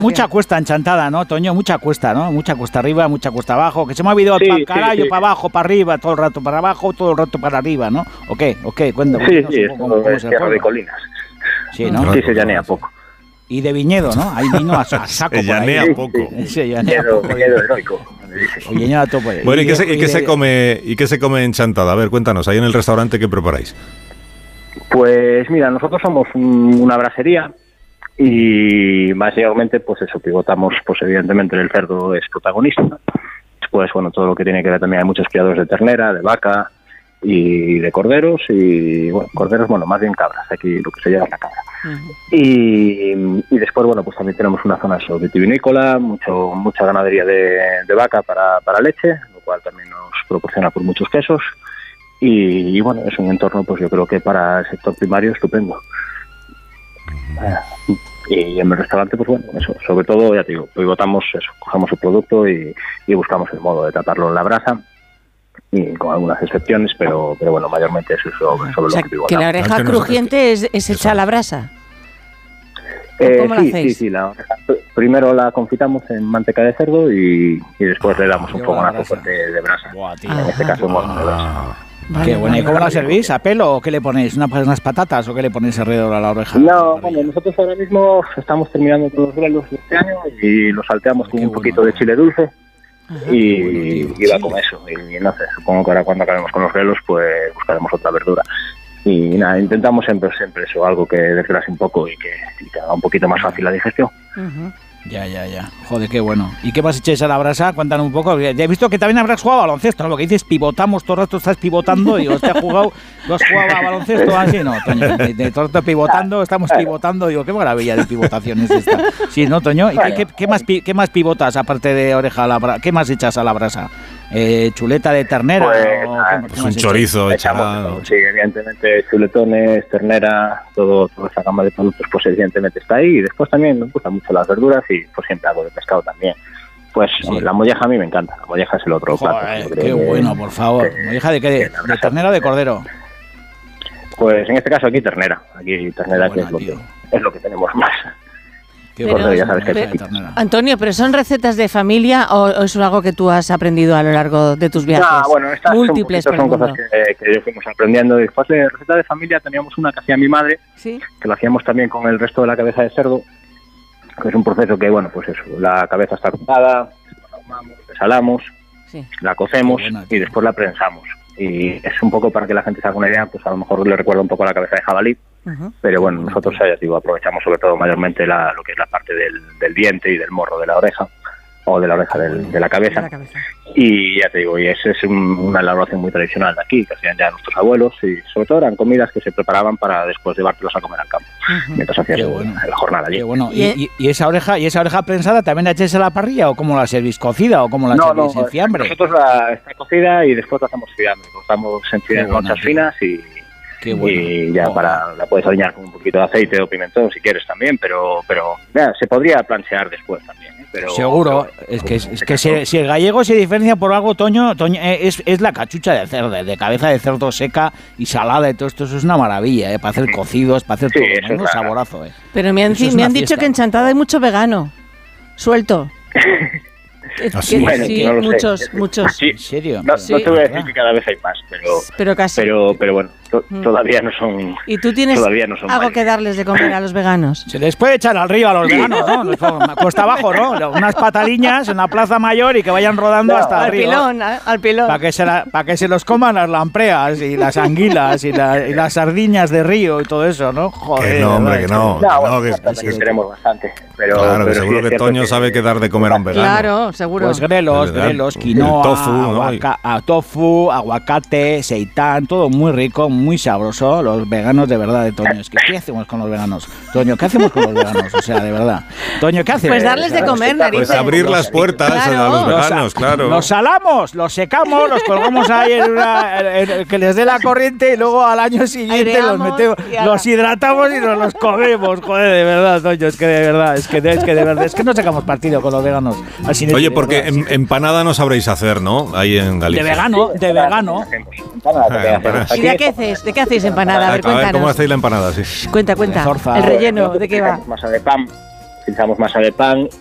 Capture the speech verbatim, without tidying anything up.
Mucha cuesta en Chantada, ¿no, Toño? Mucha cuesta, ¿no? Mucha cuesta arriba, mucha cuesta abajo. Que se me ha olvidado sí, el carajo, sí, sí. para abajo, para arriba, todo el rato para abajo, todo el rato para arriba, ¿no? ¿O qué? ¿O qué? Cuéntame. Sí, no sí, sé es cómo, cómo es es el tierra juego. de colinas. Sí, ¿no? Sí, se llanea poco. Y de viñedo, ¿no? Hay vino a, a saco Se por ahí. llanea Sí, poco. Sí, se llanea Viñedo, poco. viñedo heroico. Oye, ya topo. Bueno, ¿y qué, se, y qué de- se come y qué se come en Chantada? A ver, cuéntanos, ahí en el restaurante, ¿qué preparáis? Pues mira, nosotros somos un- una brasería y básicamente pues eso, pivotamos, pues evidentemente el cerdo es protagonista. Después, bueno, todo lo que tiene que ver también, hay muchos criados de ternera, de vaca y de corderos y, bueno, corderos, bueno, más bien cabras, aquí lo que se lleva es la cabra. Uh-huh. Y, y después, bueno, pues también tenemos una zona eso, vitivinícola, mucho, mucha ganadería de, de vaca para, para leche, lo cual también nos proporciona por muchos quesos. Y, y bueno, es un entorno, pues yo creo que para el sector primario estupendo. Uh, y en el restaurante, pues bueno, eso, sobre todo, ya te digo, pivotamos eso, cogemos el producto y, y buscamos el modo de tratarlo en la brasa, y con algunas excepciones, pero pero bueno, mayormente eso es sobre, sobre o sea, lo que pivotamos. Que la oreja es que crujiente es, es hecha a la brasa. Eh, ¿Cómo sí, lo hacéis? sí, sí, la oreja. Primero la confitamos en manteca de cerdo y, y después le damos un Lleva fogonazo brasa. fuerte de brasa. Buah, tío. En este caso, bueno, de brasa. Ah, Vale, Qué buena. ¿Y vale. cómo la servís? ¿A pelo o qué le ponéis? ¿Una, ¿Unas patatas o qué le ponéis alrededor a la oreja? No, bueno, nosotros ahora mismo estamos terminando con los grelos de este año y los salteamos con Qué un bueno. poquito de chile dulce. Ajá. Y, Qué bueno, tío. y va Chile. con eso. Y no sé, supongo que ahora cuando acabemos con los grelos, pues buscaremos otra verdura. Y nada, intentamos siempre, siempre eso, algo que desgrase un poco y que, y que haga un poquito más fácil la digestión. Ujú. Ya, ya, ya. Joder, qué bueno. ¿Y qué más echáis a la brasa? Cuéntanos un poco. Ya he visto que también habrás jugado a baloncesto, ¿no? Porque dices pivotamos, todo el rato estás pivotando y ¿te has jugado, ¿tú has jugado a baloncesto así? No, Toño, de, de todo el rato pivotando, estamos pivotando. Digo, qué maravilla de pivotación es esta. Sí, ¿no, Toño? ¿Y qué, qué, qué más, pi- qué más pivotas aparte de oreja a la brasa? ¿Qué más echas a la brasa? Eh, ¿Chuleta de ternera? Pues, o ah, qué- qué pues más un echas? chorizo Echamos echará. todo, sí, evidentemente chuletones, ternera, todo, toda esa gama de productos pues evidentemente está ahí. Y después también nos gustan mucho las verduras y pues siempre algo de pescado también. Pues Sí. hombre, la molleja a mí me encanta, la molleja es el otro plato. Joder, Yo creo qué que- bueno, por favor. que- ¿Molleja de qué? que ¿De, la de brasa- ternera o de cordero? Pues en este caso aquí ternera, aquí ternera Qué que buena, es lo tío. que es lo que tenemos más. Qué Pero- Cordero, ya sabes que pero- es de ternera. Antonio, ¿pero son recetas de familia o, o es algo que tú has aprendido a lo largo de tus viajes? Ah, bueno, estas múltiples son, un por poquito, el son mundo? cosas que, que yo fuimos aprendiendo. Después de receta de familia teníamos una que hacía mi madre, Sí. que lo hacíamos también con el resto de la cabeza de cerdo, que es un proceso que, bueno, pues eso, la cabeza está cortada, la ahumamos, la salamos, Sí. la cocemos Qué buena, tío. y después la prensamos. Y es un poco para que la gente se haga una idea, pues a lo mejor le recuerda un poco a la cabeza de jabalí, Ujú. pero bueno, nosotros ya digo, aprovechamos sobre todo mayormente la, lo que es la parte del, del diente y del morro de la oreja, o de la oreja del- de la cabeza. De la cabeza. Y ya te digo, y ese es un- una elaboración muy tradicional de aquí, que hacían ya nuestros abuelos, y sobre todo eran comidas que se preparaban para después llevártelos a comer al campo, Ujú. mientras hacían Qué el- bueno. la jornada allí. Qué bueno. ¿Y, Y- y, y esa oreja y esa oreja prensada también la echáis a la parrilla o cómo la servís? ¿Cocida o cómo la No, no, servís? ¿En fiambre? nosotros la está cocida y después la hacemos fiambre, cortamos en Qué buena, lonchas tío. finas y, Qué bueno. y ya Oh. para la puedes alinear con un poquito de aceite o pimentón si quieres también, pero pero ya, se podría planchear después también, ¿eh? Pero, Seguro, pero- es que, es que si, si el gallego se diferencia por algo, Toño, Toño eh, es, es la cachucha de cerdo, de cabeza de cerdo seca y salada y todo esto, eso es una maravilla, ¿eh? Para hacer cocidos, para hacer Sí, todo, eso es menudo la- saborazo, ¿eh? Pero me han, Eso es me una han dicho fiesta. que en Chantada hay mucho vegano. Suelto. Que- ¿Ah, sí? que- Bueno, sí, no lo sé. muchos, muchos. Sí, ¿En serio? no, Sí. no te voy a decir ¿Verdad? que cada vez hay más, pero Pero casi. pero pero bueno, to- Mm. todavía no son ¿Y tú tienes todavía no son algo varios. que darles de comer a los veganos? Se les puede echar al río a los veganos, ¿no? Les pongo- Cuesta abajo, ¿no? Unas pataliñas en la plaza mayor y que vayan rodando No, hasta Al el río. pilón, a- al pilón. Para que, se la- pa' que se los coman las lampreas y las anguilas y, la- y las sardiñas de río y todo eso, ¿no? Joder. Que no, hombre, ¿verdad? que no. No, que bueno, no, que- bastante que tenemos bastante, pero Claro, que pero sí seguro es que cierto Toño sabe qué dar de comer a un vegano. Claro, seguro. Pues grelos, Es verdad. grelos, El quinoa, tofu, ¿no? aguaca- a- tofu, aguacate, seitán, todo muy rico, muy sabroso. Los veganos de verdad de Toño. Es que, ¿qué hacemos con los veganos? Toño, ¿qué hacemos con los veganos? O sea, de verdad. Toño, ¿qué hacemos? Pues darles de comer, narices. Pues abrir las puertas Claro. a los Los, veganos, claro. los salamos, los secamos, los colgamos ahí en una, en- en- que les dé la corriente y luego al año siguiente los Aireamos metemos, y ala. los hidratamos y nos los comemos. Joder, de verdad, Toño, es que de verdad, es que, es que de verdad, es que no sacamos partido con los veganos. Así de- Oye, de porque verdad, em- empanada no sabréis hacer, ¿no? Ahí en de Galicia. vegano, de vegano. Nada, Ah, que hacemos. para- ¿Y de qué hacéis? ¿De qué hacéis empanada? A ver, A ver, ¿cómo cuéntanos. hacéis la empanada? Sí. Cuenta, cuenta. De zorza. El relleno, ¿de qué va? Masa de pan, utilizamos masa de pan